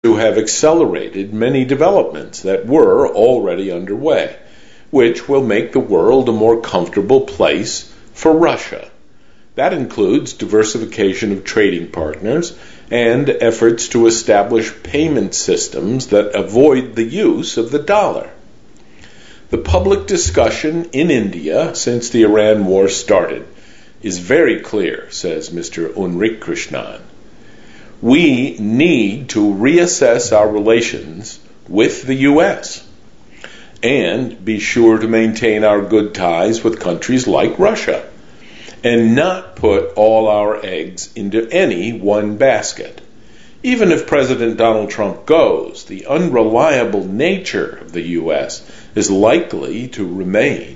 to have accelerated many developments that were already underway, which will make the world a more comfortable place for Russia. That includes diversification of trading partners and efforts to establish payment systems that avoid the use of the dollar. The public discussion in India since the Iran war started is very clear, says Mr. Unrikrishnan. We need to reassess our relations with the U.S. and be sure to maintain our good ties with countries like Russia and not put all our eggs into any one basket. Even if President Donald Trump goes, the unreliable nature of the U.S. is likely to remain.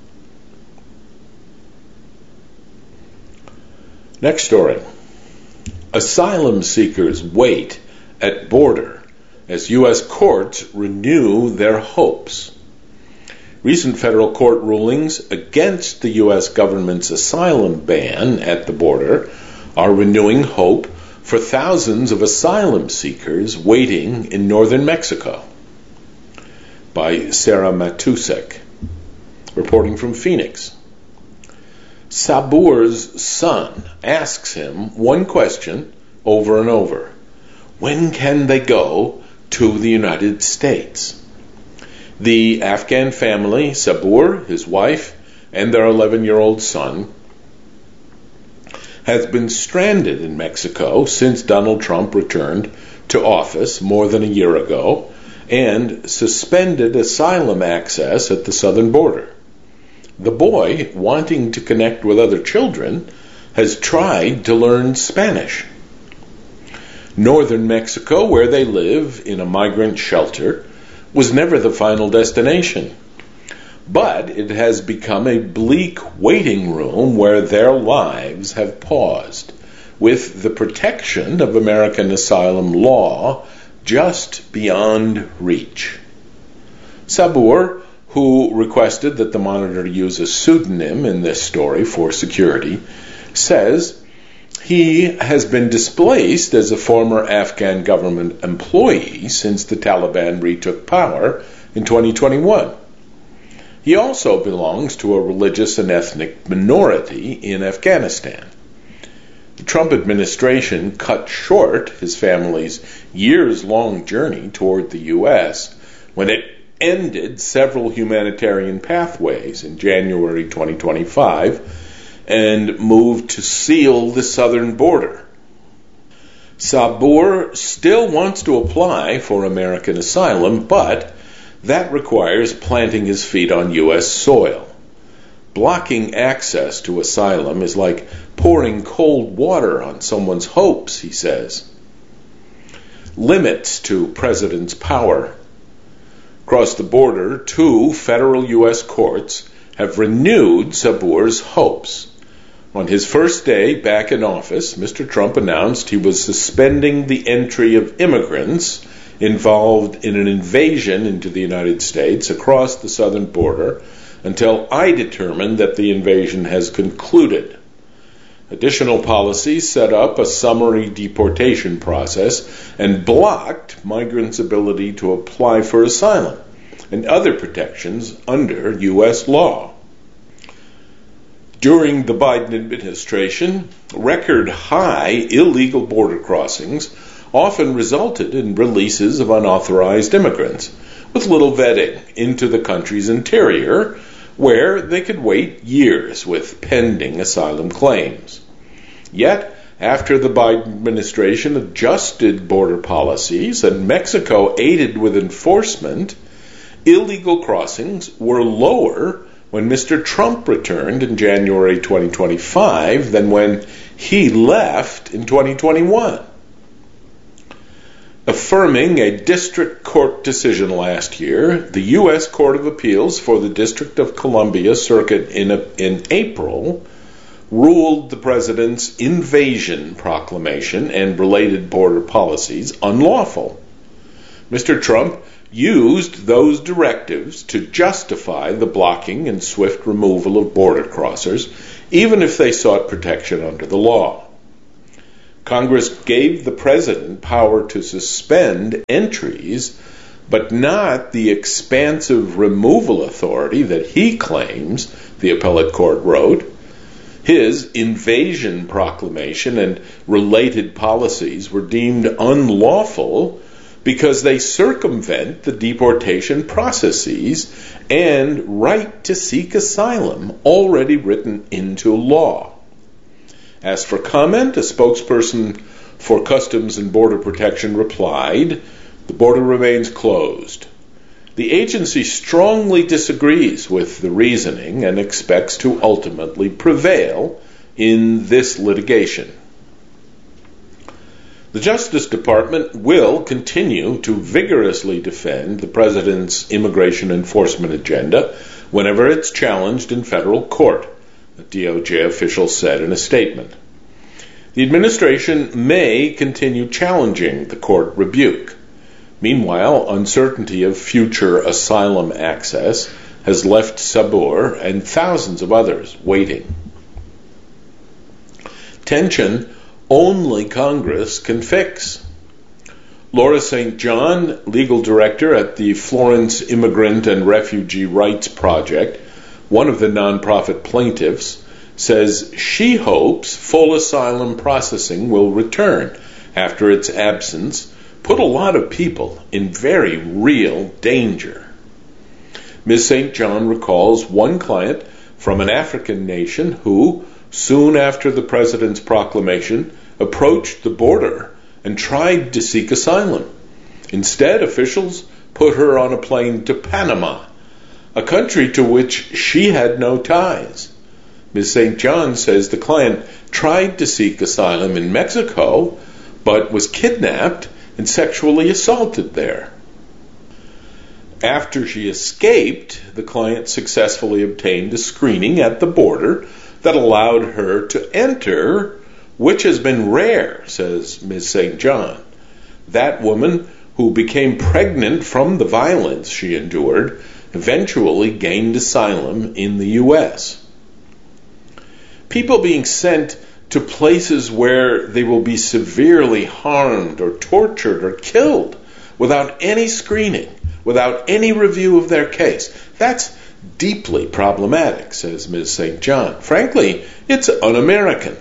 Next story. Asylum seekers wait at border as U.S. courts renew their hopes. Recent federal court rulings against the U.S. government's asylum ban at the border are renewing hope for thousands of asylum seekers waiting in northern Mexico. By Sarah Matusek, reporting from Phoenix. Sabur's son asks him one question over and over. When can they go to the United States? The Afghan family, Sabur, his wife, and their 11-year-old son, has been stranded in Mexico since Donald Trump returned to office more than a year ago and suspended asylum access at the southern border. The boy, wanting to connect with other children, has tried to learn Spanish. Northern Mexico, where they live in a migrant shelter, was never the final destination. But it has become a bleak waiting room where their lives have paused, with the protection of American asylum law just beyond reach. Sabur, who requested that the Monitor use a pseudonym in this story for security, says he has been displaced as a former Afghan government employee since the Taliban retook power in 2021. He also belongs to a religious and ethnic minority in Afghanistan. The Trump administration cut short his family's years-long journey toward the U.S. when it ended several humanitarian pathways in January 2025 and moved to seal the southern border. Sabur still wants to apply for American asylum, but that requires planting his feet on U.S. soil. Blocking access to asylum is like pouring cold water on someone's hopes, he says. Limits to president's power. Across the border, 2 federal U.S. courts have renewed Sabur's hopes. On his first day back in office, Mr. Trump announced he was suspending the entry of immigrants involved in an invasion into the United States across the southern border until I determine that the invasion has concluded. Additional policies set up a summary deportation process and blocked migrants' ability to apply for asylum and other protections under U.S. law. During the Biden administration, record-high illegal border crossings often resulted in releases of unauthorized immigrants with little vetting into the country's interior, where they could wait years with pending asylum claims. Yet, after the Biden administration adjusted border policies and Mexico aided with enforcement, illegal crossings were lower when Mr. Trump returned in January 2025 than when he left in 2021. Affirming a district court decision last year, the U.S. Court of Appeals for the District of Columbia Circuit in April ruled the president's invasion proclamation and related border policies unlawful. Mr. Trump used those directives to justify the blocking and swift removal of border crossers, even if they sought protection under the law. Congress gave the president power to suspend entries, but not the expansive removal authority that he claims, the appellate court wrote. His invasion proclamation and related policies were deemed unlawful because they circumvent the deportation processes and right to seek asylum already written into law. Asked for comment, a spokesperson for Customs and Border Protection replied, "The border remains closed." The agency strongly disagrees with the reasoning and expects to ultimately prevail in this litigation. The Justice Department will continue to vigorously defend the president's immigration enforcement agenda whenever it's challenged in federal court, a DOJ official said in a statement. The administration may continue challenging the court rebuke. Meanwhile, uncertainty of future asylum access has left Sabur and thousands of others waiting. Tension only Congress can fix. Laura St. John, legal director at the Florence Immigrant and Refugee Rights Project, one of the nonprofit plaintiffs, says she hopes full asylum processing will return after its absence put a lot of people in very real danger. Ms. St. John recalls one client from an African nation who, soon after the president's proclamation, approached the border and tried to seek asylum. Instead, officials put her on a plane to Panama, a country to which she had no ties. Ms. St. John says the client tried to seek asylum in Mexico, but was kidnapped and sexually assaulted there. After she escaped, the client successfully obtained a screening at the border that allowed her to enter, which has been rare, says Ms. St. John. That woman, who became pregnant from the violence she endured, eventually gained asylum in the U.S. People being sent to places where they will be severely harmed or tortured or killed without any screening, without any review of their case. That's deeply problematic, says Ms. St. John. Frankly, it's un-American.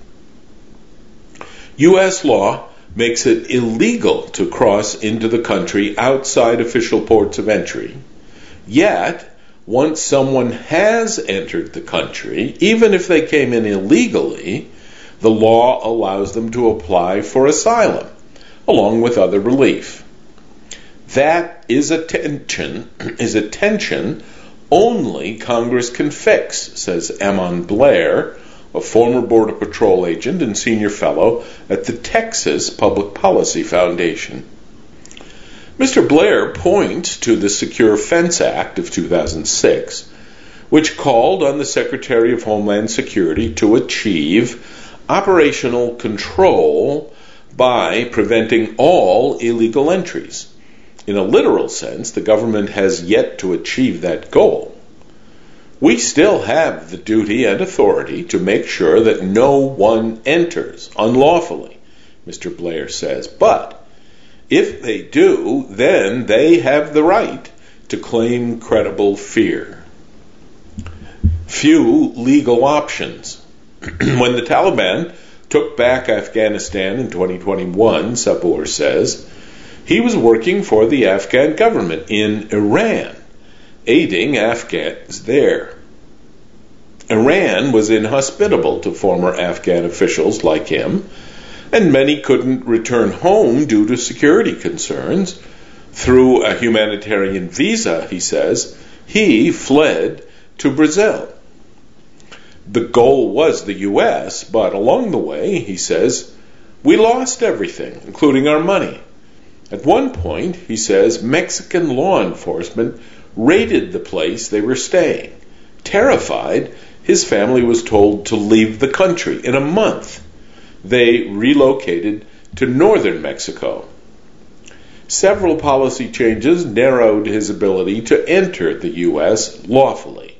U.S. law makes it illegal to cross into the country outside official ports of entry. Yet, once someone has entered the country, even if they came in illegally, the law allows them to apply for asylum, along with other relief. That is a tension only Congress can fix, says Ammon Blair, a former Border Patrol agent and senior fellow at the Texas Public Policy Foundation. Mr. Blair points to the Secure Fence Act of 2006, which called on the Secretary of Homeland Security to achieve operational control by preventing all illegal entries. In a literal sense, the government has yet to achieve that goal. We still have the duty and authority to make sure that no one enters unlawfully, Mr. Blair says. But if they do, then they have the right to claim credible fear. Few legal options. When the Taliban took back Afghanistan in 2021, Sabur says, he was working for the Afghan government in Iran, aiding Afghans there. Iran was inhospitable to former Afghan officials like him, and many couldn't return home due to security concerns. Through a humanitarian visa, he says, he fled to Brazil. The goal was the U.S., but along the way, he says, we lost everything, including our money. At one point, he says, Mexican law enforcement raided the place they were staying. Terrified, his family was told to leave the country in a month. They relocated to northern Mexico. Several policy changes narrowed his ability to enter the U.S. lawfully.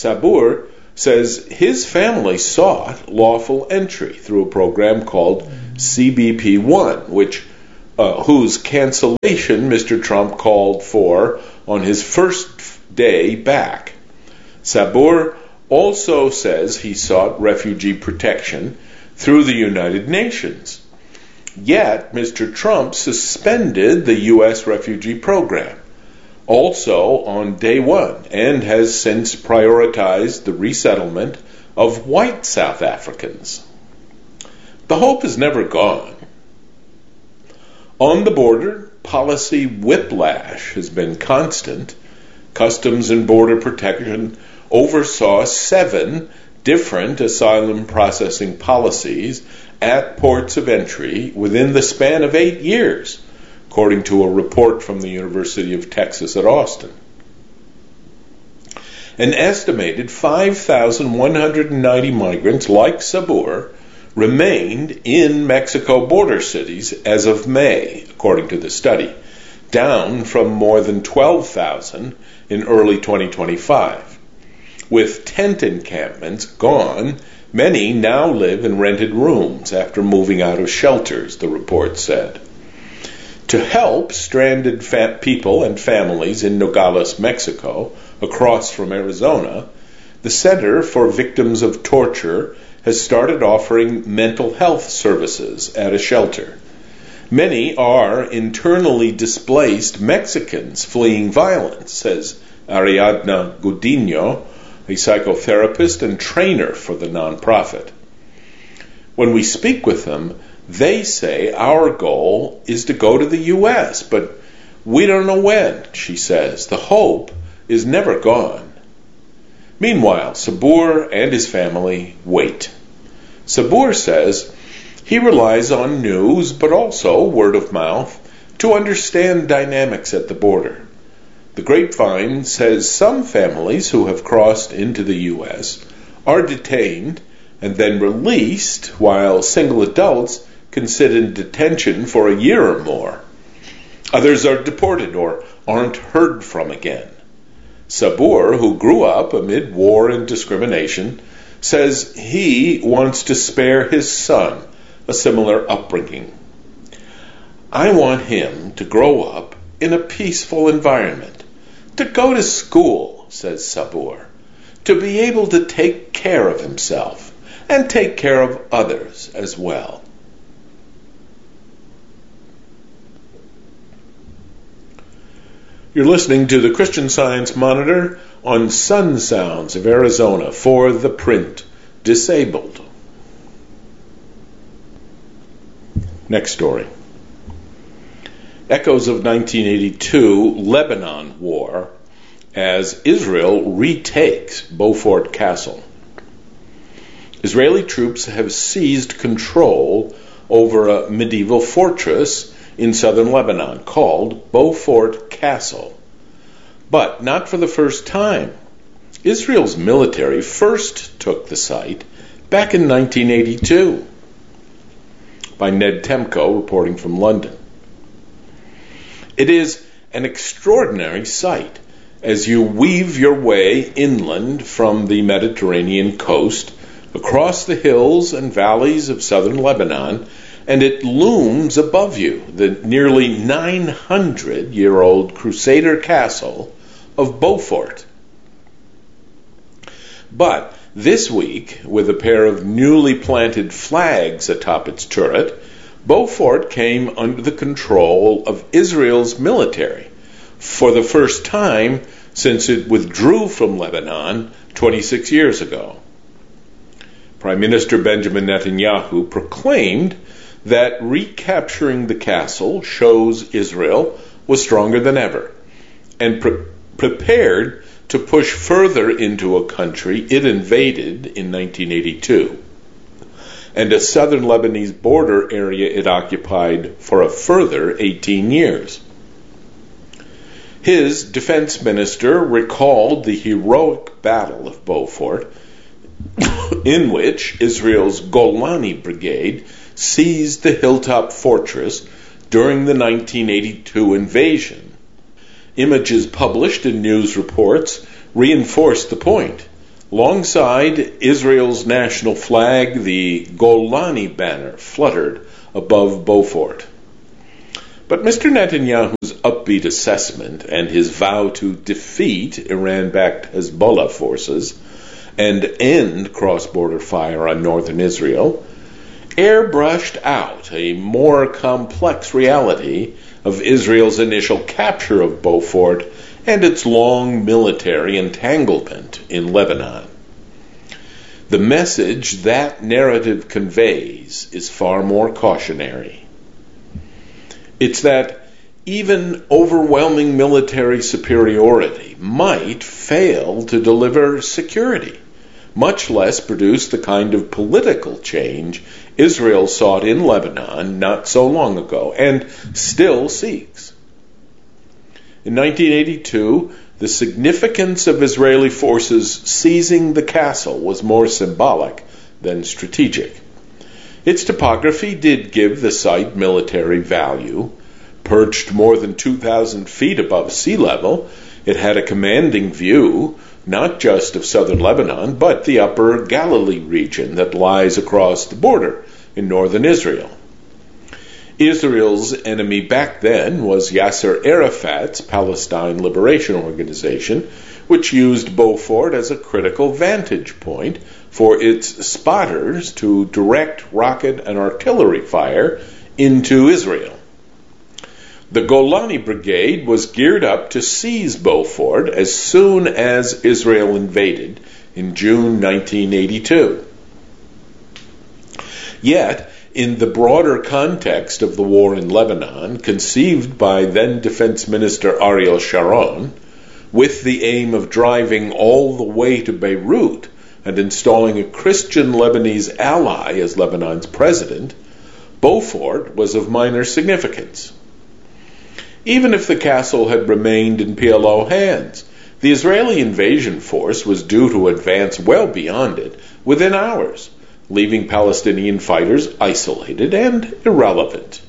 Sabur says his family sought lawful entry through a program called CBP-1, whose cancellation Mr. Trump called for on his first day back. Sabur also says he sought refugee protection through the United Nations. Yet, Mr. Trump suspended the U.S. refugee program, also on day one, and has since prioritized the resettlement of white South Africans. The hope is never gone. On the border, policy whiplash has been constant. Customs and Border Protection oversaw 7 different asylum processing policies at ports of entry within the span of 8 years, according to a report from the University of Texas at Austin. An estimated 5,190 migrants like Sabur remained in Mexico border cities as of May, according to the study, down from more than 12,000 in early 2025. With tent encampments gone, many now live in rented rooms after moving out of shelters, the report said. To help stranded people and families in Nogales, Mexico, across from Arizona, the Center for Victims of Torture has started offering mental health services at a shelter. Many are internally displaced Mexicans fleeing violence, says Ariadna Gudino, a psychotherapist and trainer for the nonprofit. When we speak with them, they say our goal is to go to the U.S., but we don't know when, she says. The hope is never gone. Meanwhile, Sabur and his family wait. Sabur says he relies on news, but also word of mouth, to understand dynamics at the border. The grapevine says some families who have crossed into the U.S. are detained and then released, while single adults can sit in detention for a year or more. Others are deported or aren't heard from again. Sabur, who grew up amid war and discrimination, says he wants to spare his son a similar upbringing. I want him to grow up in a peaceful environment, to go to school, says Sabur, to be able to take care of himself and take care of others as well. You're listening to the Christian Science Monitor on Sun Sounds of Arizona for the print disabled. Next story. Echoes of 1982 Lebanon War as Israel retakes Beaufort Castle. Israeli troops have seized control over a medieval fortress in southern Lebanon called Beaufort Castle. But not for the first time. Israel's military first took the site back in 1982. By Ned Temko, reporting from London. It is an extraordinary sight as you weave your way inland from the Mediterranean coast, across the hills and valleys of southern Lebanon, and it looms above you, the nearly 900-year-old Crusader castle of Beaufort. But this week, with a pair of newly planted flags atop its turret, Beaufort came under the control of Israel's military for the first time since it withdrew from Lebanon 26 years ago. Prime Minister Benjamin Netanyahu proclaimed that recapturing the castle shows Israel was stronger than ever and prepared to push further into a country it invaded in 1982 and a southern Lebanese border area it occupied for a further 18 years. His defense minister recalled the heroic Battle of Beaufort, in which Israel's Golani Brigade seized the hilltop fortress during the 1982 invasion. Images published in news reports reinforced the point. Alongside Israel's national flag, the Golani banner fluttered above Beaufort. But Mr. Netanyahu's upbeat assessment and his vow to defeat Iran-backed Hezbollah forces and end cross-border fire on northern Israel airbrushed out a more complex reality of Israel's initial capture of Beaufort and its long military entanglement in Lebanon. The message that narrative conveys is far more cautionary. It's that even overwhelming military superiority might fail to deliver security, much less produce the kind of political change Israel sought in Lebanon not so long ago and still seeks. In 1982, the significance of Israeli forces seizing the castle was more symbolic than strategic. Its topography did give the site military value. Perched more than 2,000 feet above sea level, it had a commanding view, not just of southern Lebanon, but the upper Galilee region that lies across the border in northern Israel. Israel's enemy back then was Yasser Arafat's Palestine Liberation Organization, which used Beaufort as a critical vantage point for its spotters to direct rocket and artillery fire into Israel. The Golani Brigade was geared up to seize Beaufort as soon as Israel invaded in June 1982. Yet, in the broader context of the war in Lebanon, conceived by then Defense Minister Ariel Sharon, with the aim of driving all the way to Beirut and installing a Christian Lebanese ally as Lebanon's president, Beaufort was of minor significance. Even if the castle had remained in PLO hands, the Israeli invasion force was due to advance well beyond it within hours, leaving Palestinian fighters isolated and irrelevant.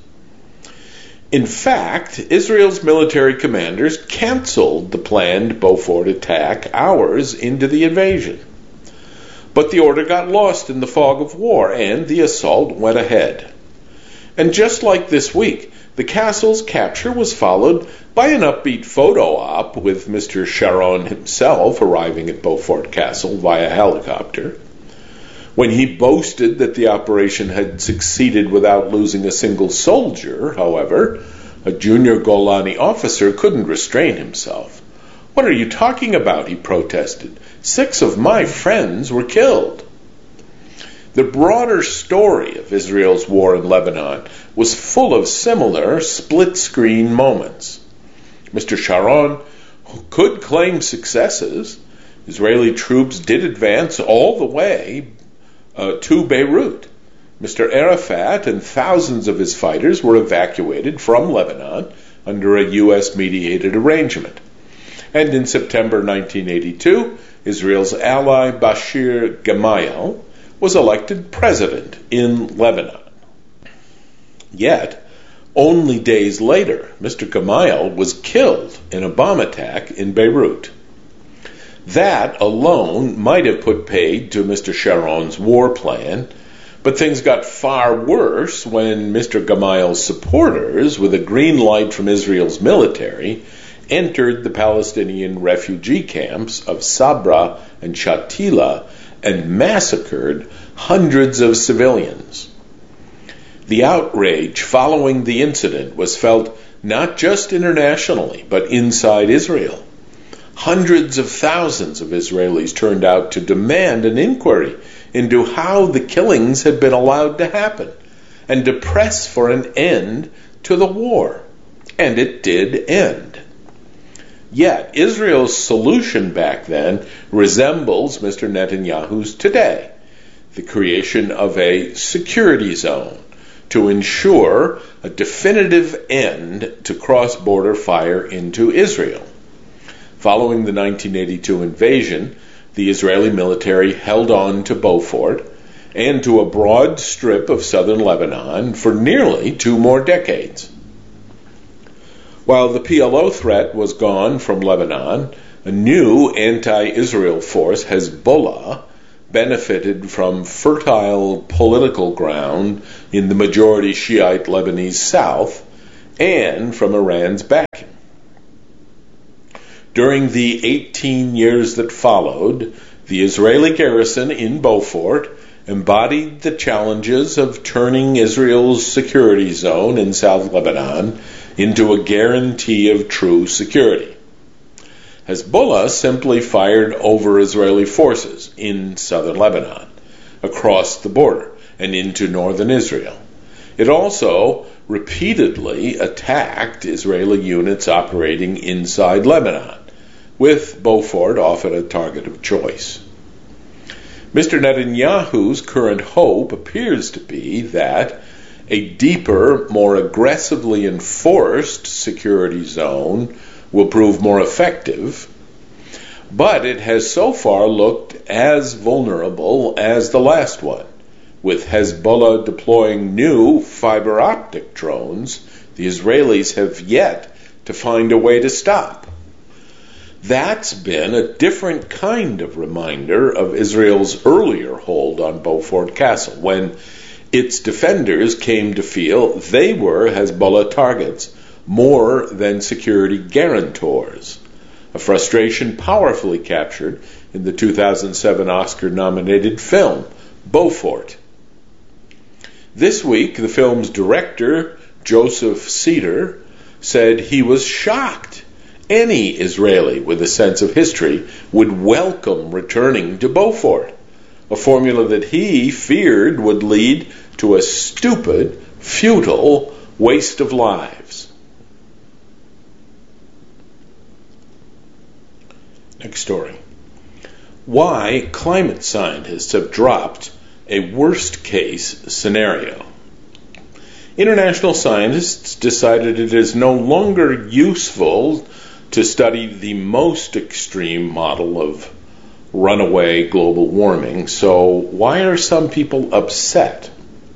In fact, Israel's military commanders canceled the planned Beaufort attack hours into the invasion. But the order got lost in the fog of war, and the assault went ahead. And just like this week, the castle's capture was followed by an upbeat photo op with Mr. Sharon himself arriving at Beaufort Castle via helicopter. When he boasted that the operation had succeeded without losing a single soldier, however, a junior Golani officer couldn't restrain himself. "What are you talking about?" he protested. "6 of my friends were killed." The broader story of Israel's war in Lebanon was full of similar split-screen moments. Mr. Sharon could claim successes. Israeli troops did advance all the way to Beirut. Mr. Arafat and thousands of his fighters were evacuated from Lebanon under a U.S.-mediated arrangement. And in September 1982, Israel's ally Bashir Gemayel was elected president in Lebanon. Yet, only days later, Mr. Gemayel was killed in a bomb attack in Beirut. That alone might have put paid to Mr. Sharon's war plan, but things got far worse when Mr. Gemayel's supporters, with a green light from Israel's military, entered the Palestinian refugee camps of Sabra and Shatila and massacred hundreds of civilians. The outrage following the incident was felt not just internationally, but inside Israel. Hundreds of thousands of Israelis turned out to demand an inquiry into how the killings had been allowed to happen and to press for an end to the war. And it did end. Yet, Israel's solution back then resembles Mr. Netanyahu's today, the creation of a security zone to ensure a definitive end to cross-border fire into Israel. Following the 1982 invasion, the Israeli military held on to Beaufort and to a broad strip of southern Lebanon for nearly 2 more decades. While the PLO threat was gone from Lebanon, a new anti-Israel force, Hezbollah, benefited from fertile political ground in the majority Shiite Lebanese south and from Iran's backing. During the 18 years that followed, the Israeli garrison in Beaufort embodied the challenges of turning Israel's security zone in South Lebanon into a guarantee of true security. Hezbollah simply fired over Israeli forces in southern Lebanon, across the border, and into northern Israel. It also repeatedly attacked Israeli units operating inside Lebanon, with Beaufort often a target of choice. Mr. Netanyahu's current hope appears to be that a deeper, more aggressively enforced security zone will prove more effective, but it has so far looked as vulnerable as the last one. With Hezbollah deploying new fiber optic drones, the Israelis have yet to find a way to stop. That's been a different kind of reminder of Israel's earlier hold on Beaufort Castle, when its defenders came to feel they were Hezbollah targets more than security guarantors, a frustration powerfully captured in the 2007 Oscar-nominated film, Beaufort. This week, the film's director, Joseph Cedar, said he was shocked any Israeli with a sense of history would welcome returning to Beaufort, a formula that he feared would lead to a stupid, futile waste of lives. Next story. Why climate scientists have dropped a worst-case scenario. International scientists decided it is no longer useful to study the most extreme model of runaway global warming. So why are some people upset?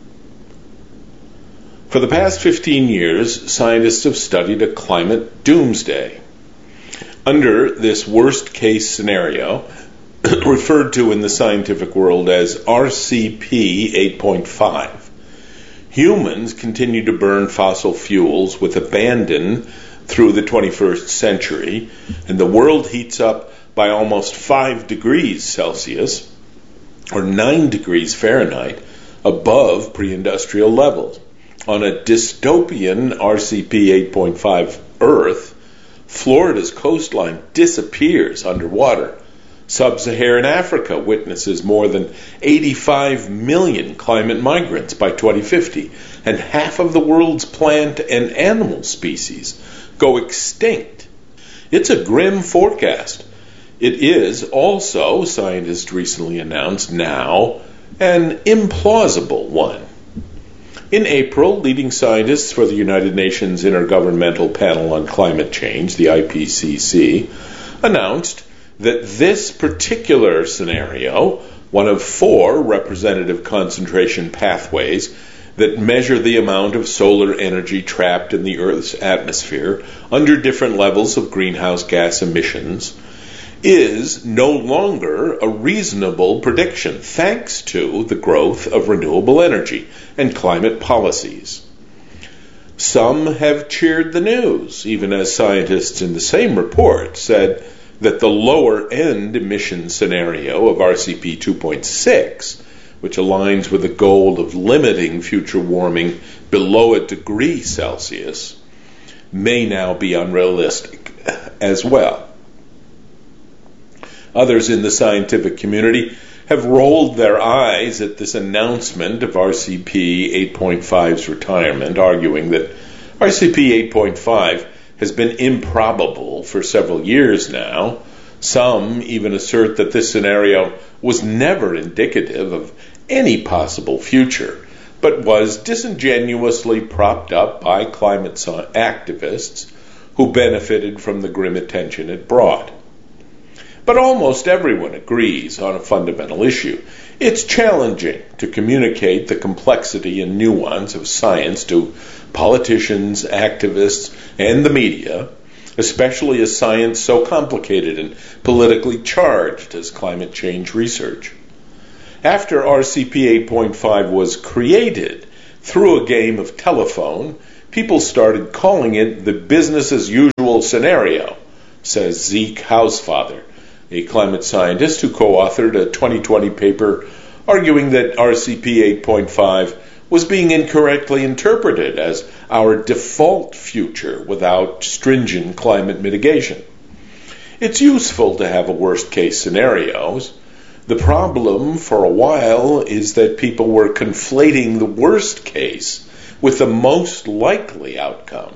For the past 15 years, scientists have studied a climate doomsday. Under this worst-case scenario, referred to in the scientific world as RCP 8.5, humans continue to burn fossil fuels with abandon through the 21st century, and the world heats up by almost 5 degrees Celsius, or 9 degrees Fahrenheit, above pre-industrial levels. On a dystopian RCP 8.5 Earth, Florida's coastline disappears underwater. Sub-Saharan Africa witnesses more than 85 million climate migrants by 2050, and half of the world's plant and animal species go extinct. It's a grim forecast. It is also, scientists recently announced now, an implausible one. In April, leading scientists for the United Nations Intergovernmental Panel on Climate Change, the IPCC, announced that this particular scenario, one of 4 representative concentration pathways that measure the amount of solar energy trapped in the Earth's atmosphere under different levels of greenhouse gas emissions, is no longer a reasonable prediction thanks to the growth of renewable energy and climate policies. Some have cheered the news, even as scientists in the same report said that the lower-end emission scenario of RCP 2.6, which aligns with the goal of limiting future warming below a degree Celsius, may now be unrealistic as well. Others in the scientific community have rolled their eyes at this announcement of RCP 8.5's retirement, arguing that RCP 8.5 has been improbable for several years now. Some even assert that this scenario was never indicative of any possible future, but was disingenuously propped up by climate activists who benefited from the grim attention it brought. But almost everyone agrees on a fundamental issue. It's challenging to communicate the complexity and nuance of science to politicians, activists, and the media, especially a science so complicated and politically charged as climate change research. After RCP 8.5 was created through a game of telephone, people started calling it the business as usual scenario, says Zeke Hausfather, a climate scientist who co-authored a 2020 paper arguing that RCP 8.5 was being incorrectly interpreted as our default future without stringent climate mitigation. It's useful to have a worst-case scenarios. The problem for a while is that people were conflating the worst case with the most likely outcome.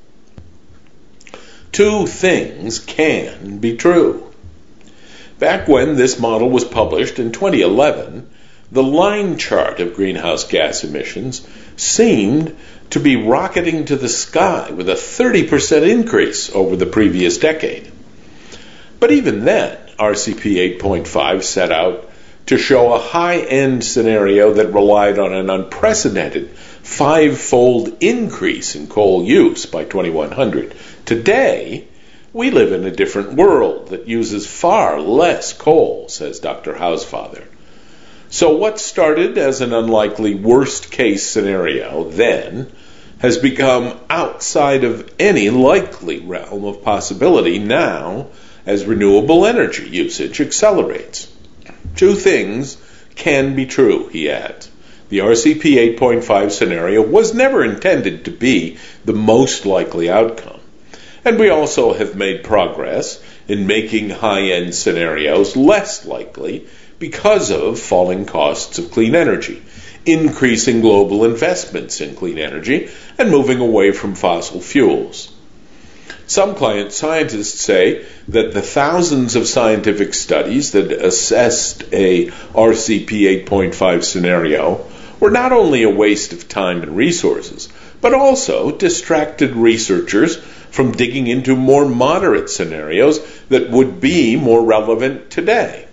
Two things can be true. Back when this model was published in 2011, the line chart of greenhouse gas emissions seemed to be rocketing to the sky with a 30% increase over the previous decade. But even then, RCP 8.5 set out to show a high-end scenario that relied on an unprecedented five-fold increase in coal use by 2100. Today, we live in a different world that uses far less coal, says Dr. Hausfather. So what started as an unlikely worst-case scenario then has become outside of any likely realm of possibility now as renewable energy usage accelerates. Two things can be true, he adds. The RCP 8.5 scenario was never intended to be the most likely outcome. And we also have made progress in making high-end scenarios less likely because of falling costs of clean energy, increasing global investments in clean energy, and moving away from fossil fuels. Some climate scientists say that the thousands of scientific studies that assessed a RCP 8.5 scenario were not only a waste of time and resources, but also distracted researchers from digging into more moderate scenarios that would be more relevant today.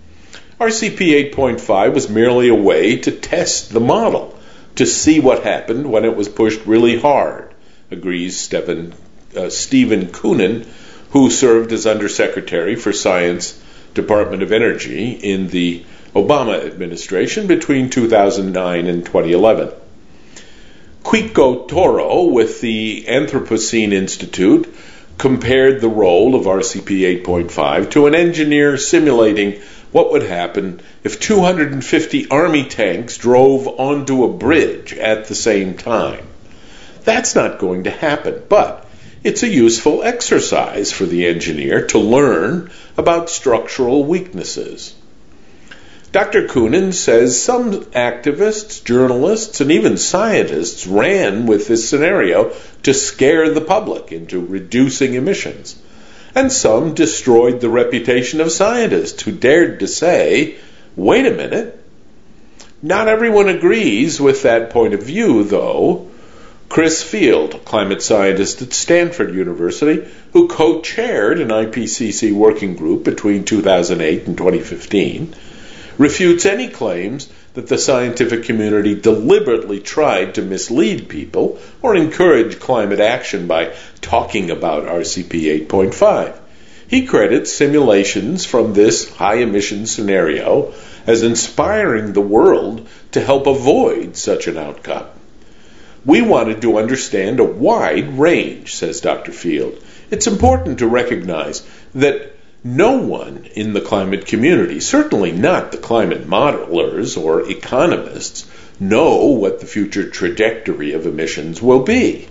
RCP 8.5 was merely a way to test the model, to see what happened when it was pushed really hard, agrees Stephen Koonin, who served as Undersecretary for Science, Department of Energy in the Obama administration between 2009 and 2011. Quico Toro with the Anthropocene Institute compared the role of RCP 8.5 to an engineer simulating what would happen if 250 Army tanks drove onto a bridge at the same time. That's not going to happen, but it's a useful exercise for the engineer to learn about structural weaknesses. Dr. Koonin says some activists, journalists, and even scientists ran with this scenario to scare the public into reducing emissions. And some destroyed the reputation of scientists who dared to say, wait a minute. Not everyone agrees with that point of view, though. Chris Field, a climate scientist at Stanford University, who co-chaired an IPCC working group between 2008 and 2015, refutes any claims that the scientific community deliberately tried to mislead people or encourage climate action by talking about RCP 8.5. He credits simulations from this high-emission scenario as inspiring the world to help avoid such an outcome. We wanted to understand a wide range, says Dr. Field. It's important to recognize that no one in the climate community, certainly not the climate modelers or economists, know what the future trajectory of emissions will be.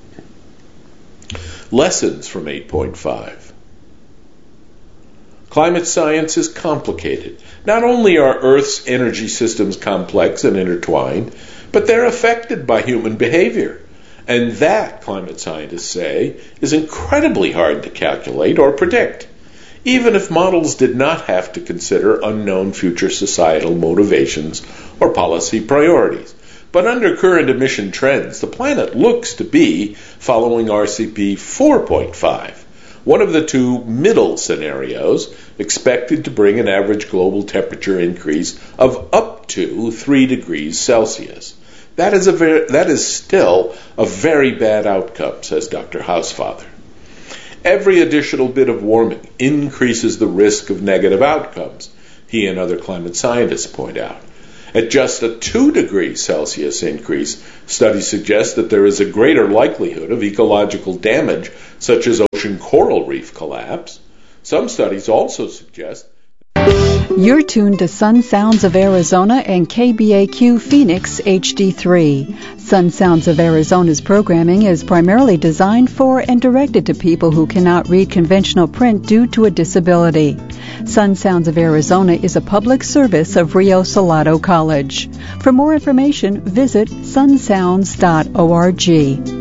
Lessons from 8.5. Climate science is complicated. Not only are Earth's energy systems complex and intertwined, but they're affected by human behavior. And that, climate scientists say, is incredibly hard to calculate or predict, even if models did not have to consider unknown future societal motivations or policy priorities. But under current emission trends, the planet looks to be following RCP 4.5, one of the two middle scenarios expected to bring an average global temperature increase of up to 3 degrees Celsius. That is still a very bad outcome, says Dr. Hausfather. Every additional bit of warming increases the risk of negative outcomes. he and other climate scientists point out. At just a 2 degrees Celsius increase, studies suggest that there is a greater likelihood of ecological damage, such as ocean coral reef collapse. Some studies also suggest... You're tuned to Sun Sounds of Arizona and KBAQ Phoenix HD3. Sun Sounds of Arizona's programming is primarily designed for and directed to people who cannot read conventional print due to a disability. Sun Sounds of Arizona is a public service of Rio Salado College. For more information, visit sunsounds.org.